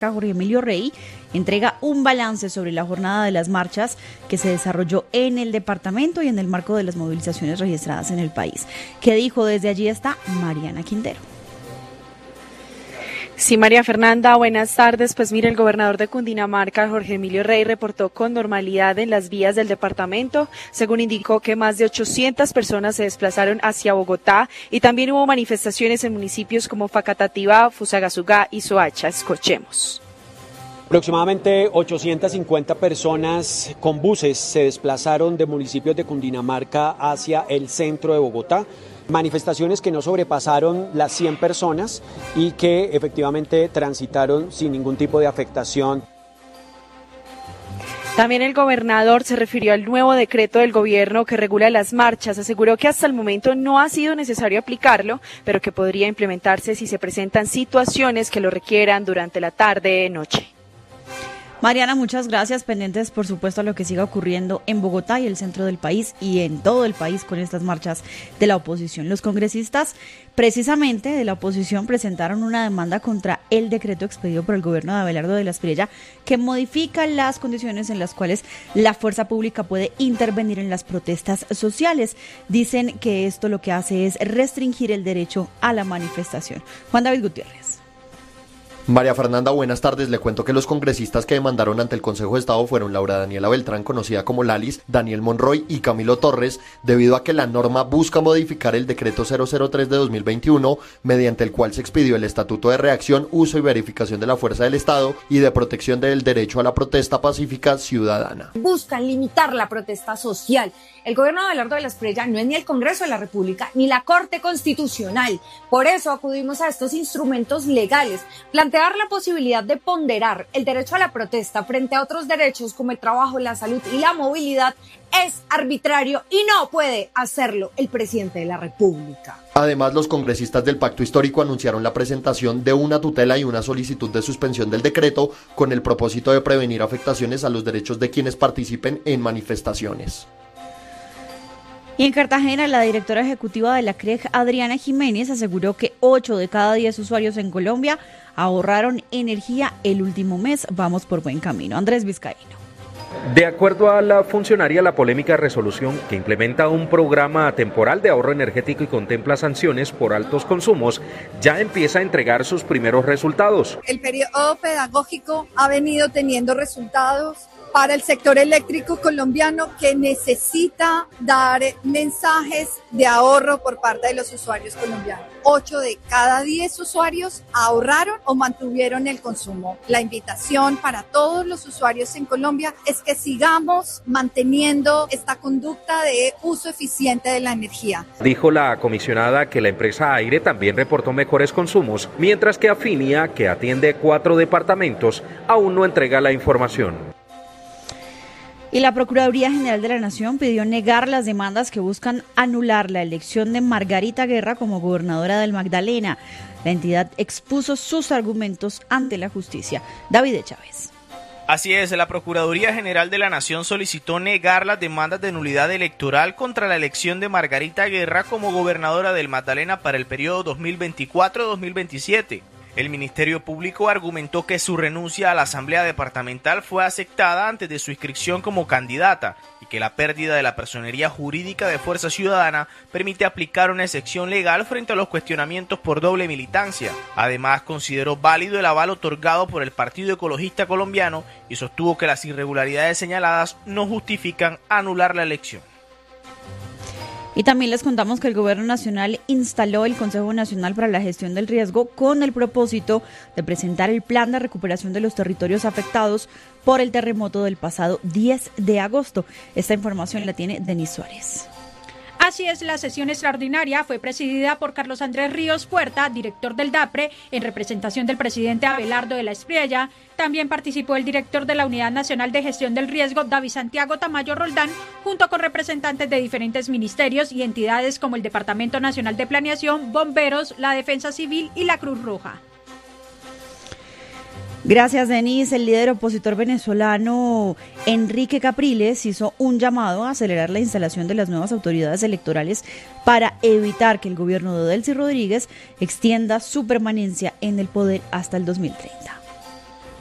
Jorge Emilio Rey entrega un balance sobre la jornada de las marchas que se desarrolló en el departamento y en el marco de las movilizaciones registradas en el país. ¿Qué dijo? Desde allí está Mariana Quintero. Sí, María Fernanda, buenas tardes. Pues mire, el gobernador de Cundinamarca, Jorge Emilio Rey, reportó con normalidad en las vías del departamento. Según indicó que más de 800 personas se desplazaron hacia Bogotá y también hubo manifestaciones en municipios como Facatativá, Fusagasugá y Soacha. Escuchemos. Aproximadamente 850 personas con buses se desplazaron de municipios de Cundinamarca hacia el centro de Bogotá. Manifestaciones que no sobrepasaron las 100 personas y que efectivamente transitaron sin ningún tipo de afectación. También el gobernador se refirió al nuevo decreto del gobierno que regula las marchas. Aseguró que hasta el momento no ha sido necesario aplicarlo, pero que podría implementarse si se presentan situaciones que lo requieran durante la tarde-noche. Mariana, muchas gracias. Pendientes, por supuesto, a lo que siga ocurriendo en Bogotá y el centro del país y en todo el país con estas marchas de la oposición. Los congresistas, precisamente de la oposición, presentaron una demanda contra el decreto expedido por el gobierno de Abelardo de la Espriella que modifica las condiciones en las cuales la fuerza pública puede intervenir en las protestas sociales. Dicen que esto lo que hace es restringir el derecho a la manifestación. Juan David Gutiérrez. María Fernanda, buenas tardes. Le cuento que los congresistas que demandaron ante el Consejo de Estado fueron Laura Daniela Beltrán, conocida como Lalis, Daniel Monroy y Camilo Torres, debido a que la norma busca modificar el decreto 003 de 2021, mediante el cual se expidió el Estatuto de Reacción, Uso y Verificación de la Fuerza del Estado y de Protección del Derecho a la Protesta Pacífica Ciudadana. Buscan limitar la protesta social. El gobierno de Abelardo de la Espriella no es ni el Congreso de la República ni la Corte Constitucional. Por eso acudimos a estos instrumentos legales, plantear la posibilidad de ponderar el derecho a la protesta frente a otros derechos como el trabajo, la salud y la movilidad es arbitrario y no puede hacerlo el presidente de la República. Además, los congresistas del Pacto Histórico anunciaron la presentación de una tutela y una solicitud de suspensión del decreto con el propósito de prevenir afectaciones a los derechos de quienes participen en manifestaciones. Y en Cartagena, la directora ejecutiva de la CREG, Adriana Jiménez, aseguró que 8 de cada 10 usuarios en Colombia ahorraron energía el último mes. Vamos por buen camino. Andrés Vizcaíno. De acuerdo a la funcionaria, la polémica resolución que implementa un programa temporal de ahorro energético y contempla sanciones por altos consumos ya empieza a entregar sus primeros resultados. El periodo pedagógico ha venido teniendo resultados para el sector eléctrico colombiano que necesita dar mensajes de ahorro por parte de los usuarios colombianos. 8 de cada 10 usuarios ahorraron o mantuvieron el consumo. La invitación para todos los usuarios en Colombia es que sigamos manteniendo esta conducta de uso eficiente de la energía. Dijo la comisionada que la empresa Aire también reportó mejores consumos, mientras que Afinia, que atiende 4 departamentos, aún no entrega la información. Y la Procuraduría General de la Nación pidió negar las demandas que buscan anular la elección de Margarita Guerra como gobernadora del Magdalena. La entidad expuso sus argumentos ante la justicia. David Chávez. Así es, la Procuraduría General de la Nación solicitó negar las demandas de nulidad electoral contra la elección de Margarita Guerra como gobernadora del Magdalena para el periodo 2024-2027. El Ministerio Público argumentó que su renuncia a la Asamblea Departamental fue aceptada antes de su inscripción como candidata y que la pérdida de la personería jurídica de Fuerza Ciudadana permite aplicar una excepción legal frente a los cuestionamientos por doble militancia. Además, consideró válido el aval otorgado por el Partido Ecologista Colombiano y sostuvo que las irregularidades señaladas no justifican anular la elección. Y también les contamos que el Gobierno Nacional instaló el Consejo Nacional para la Gestión del Riesgo con el propósito de presentar el plan de recuperación de los territorios afectados por el terremoto del pasado 10 de agosto. Esta información la tiene Denis Suárez. Así es, la sesión extraordinaria fue presidida por Carlos Andrés Ríos Puerta, director del DAPRE, en representación del presidente Abelardo de la Espriella. También participó el director de la Unidad Nacional de Gestión del Riesgo, David Santiago Tamayo Roldán, junto con representantes de diferentes ministerios y entidades como el Departamento Nacional de Planeación, Bomberos, la Defensa Civil y la Cruz Roja. Gracias, Denis. El líder opositor venezolano Enrique Capriles hizo un llamado a acelerar la instalación de las nuevas autoridades electorales para evitar que el gobierno de Delcy Rodríguez extienda su permanencia en el poder hasta el 2030.